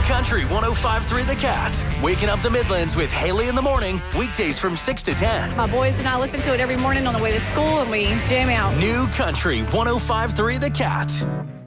Country 105.3 The Cat. Waking up the Midlands with Haley in the morning. Weekdays from 6 to 10. My boys and I listen to it every morning on the way to school, and we jam out. New Country 105.3 The Cat.